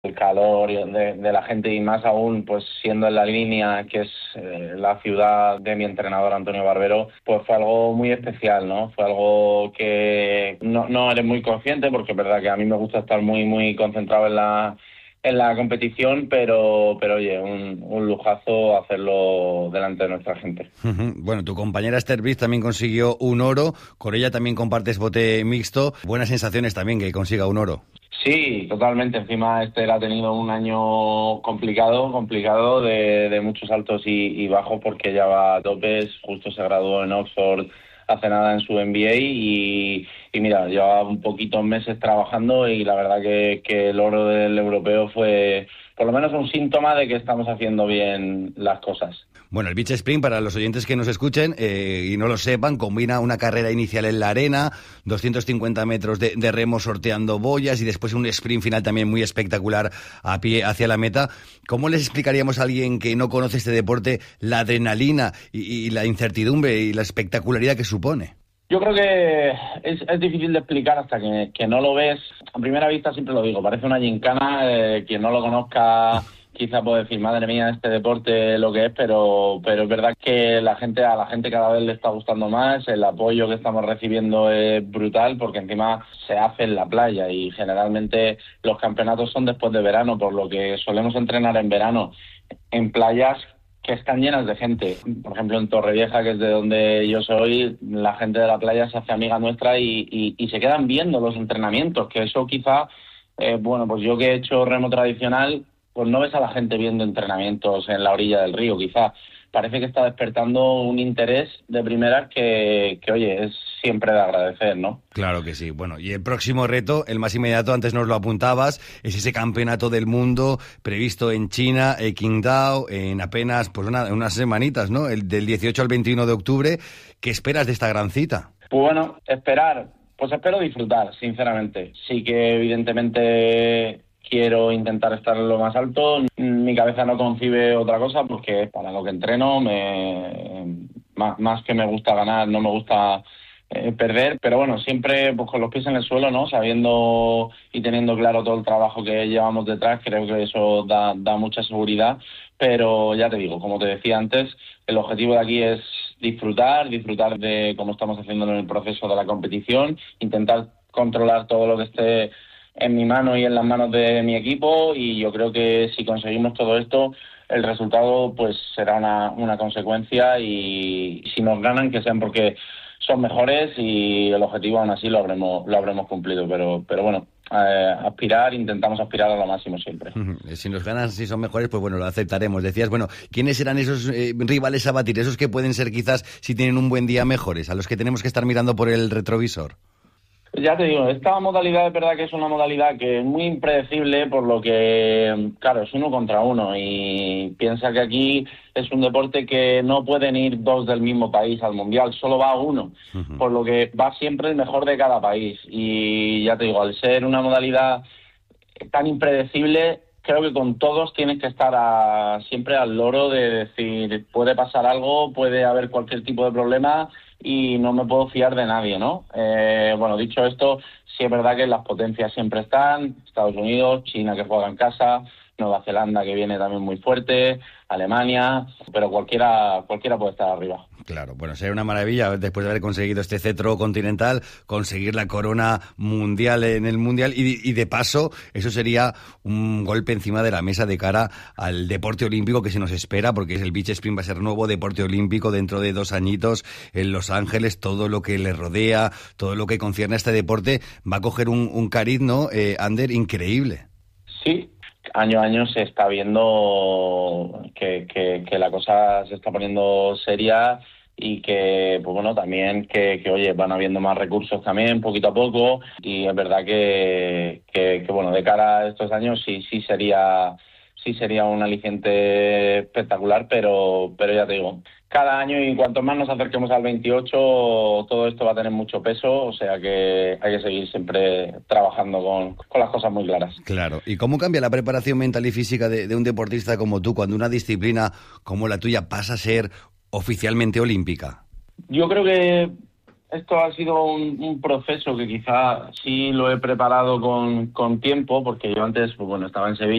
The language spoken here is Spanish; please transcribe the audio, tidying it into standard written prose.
el calor de la gente y más aún pues siendo en La Línea, que es la ciudad de mi entrenador Antonio Barbero, pues fue algo muy especial, ¿no? Fue algo que no eres muy consciente porque es verdad que a mí me gusta estar muy concentrado en la competición, pero oye, un lujazo hacerlo delante de nuestra gente. Bueno, tu compañera Esther Briz también consiguió un oro, con ella también compartes bote mixto, buenas sensaciones también que consiga un oro. Sí, totalmente. Encima Esther ha tenido un año complicado de muchos altos y bajos porque ella va a topes, justo se graduó en Oxford hace nada en su MBA y mira, lleva un poquitos meses trabajando y la verdad que el oro del europeo fue por lo menos un síntoma de que estamos haciendo bien las cosas. Bueno, el Beach Sprint, para los oyentes que nos escuchen y no lo sepan, combina una carrera inicial en la arena, 250 metros de remo sorteando boyas y después un sprint final también muy espectacular a pie hacia la meta. ¿Cómo les explicaríamos a alguien que no conoce este deporte la adrenalina y la incertidumbre y la espectacularidad que supone? Yo creo que es difícil de explicar hasta que no lo ves. A primera vista siempre lo digo, parece una gincana, quien no lo conozca quizá puede decir, madre mía, este deporte lo que es, pero es verdad que a la gente cada vez le está gustando más, el apoyo que estamos recibiendo es brutal porque encima se hace en la playa y generalmente los campeonatos son después de verano, por lo que solemos entrenar en verano en playas que están llenas de gente. Por ejemplo, en Torrevieja, que es de donde yo soy, la gente de la playa se hace amiga nuestra y se quedan viendo los entrenamientos, que eso quizá, bueno, pues yo que he hecho remo tradicional, pues no ves a la gente viendo entrenamientos en la orilla del río, quizá. Parece que está despertando un interés de primeras que oye, es siempre de agradecer, ¿no? Claro que sí. Bueno, y el próximo reto, el más inmediato, antes nos lo apuntabas, es ese campeonato del mundo previsto en China, Qingdao, en apenas pues unas semanitas, ¿no? El del 18 al 21 de octubre. ¿Qué esperas de esta gran cita? Pues bueno, pues espero disfrutar, sinceramente. Sí que evidentemente quiero intentar estar en lo más alto. Mi cabeza no concibe otra cosa porque para lo que entreno, más que me gusta ganar, no me gusta perder. Pero bueno, siempre pues con los pies en el suelo, ¿no? Sabiendo y teniendo claro todo el trabajo que llevamos detrás, creo que eso da mucha seguridad. Pero ya te digo, como te decía antes, el objetivo de aquí es disfrutar de cómo estamos haciendo en el proceso de la competición, intentar controlar todo lo que esté en mi mano y en las manos de mi equipo y yo creo que si conseguimos todo esto, el resultado pues será una consecuencia y si nos ganan que sean porque son mejores y el objetivo aún así lo habremos cumplido, pero bueno, intentamos aspirar a lo máximo siempre. Si nos ganan, si son mejores, pues bueno, lo aceptaremos. Decías, bueno, ¿quiénes serán esos rivales a batir? Esos que pueden ser quizás, si tienen un buen día, mejores, a los que tenemos que estar mirando por el retrovisor. Ya te digo, esta modalidad es verdad que es una modalidad que es muy impredecible por lo que, claro, es uno contra uno y piensa que aquí es un deporte que no pueden ir dos del mismo país al mundial, solo va uno, por lo que va siempre el mejor de cada país y ya te digo, al ser una modalidad tan impredecible, creo que con todos tienes que estar siempre al loro de decir, puede pasar algo, puede haber cualquier tipo de problema y no me puedo fiar de nadie, ¿no? Bueno, dicho esto, sí es verdad que las potencias siempre están, Estados Unidos, China que juega en casa, Nueva Zelanda que viene también muy fuerte, Alemania, pero cualquiera puede estar arriba. Claro, bueno, sería una maravilla después de haber conseguido este cetro continental, conseguir la corona mundial en el mundial y de paso eso sería un golpe encima de la mesa de cara al deporte olímpico que se nos espera, porque el beach sprint va a ser nuevo deporte olímpico dentro de 2 añitos en Los Ángeles, todo lo que le rodea, todo lo que concierne a este deporte va a coger un cariz, ¿no, Ander, increíble? Sí, año a año se está viendo que la cosa se está poniendo seria y que, pues bueno, también que oye, van habiendo más recursos también, poquito a poco, y es verdad que bueno, de cara a estos años sí sería un aliciente espectacular, pero ya te digo, cada año y cuanto más nos acerquemos al 28, todo esto va a tener mucho peso, o sea que hay que seguir siempre trabajando con las cosas muy claras. Claro. ¿Y cómo cambia la preparación mental y física de un deportista como tú cuando una disciplina como la tuya pasa a ser oficialmente olímpica? Yo creo que esto ha sido un proceso que quizá sí lo he preparado con tiempo, porque yo antes, pues bueno, estaba en Sevilla.